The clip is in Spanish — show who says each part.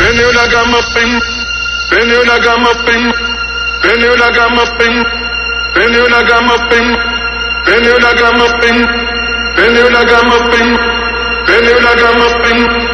Speaker 1: Pneu da gama pim, pneu da gama pim, pneu da gama pim, pneu da gama pim, pneu da gama pim, pneu da gama pim, pneu da gama pim.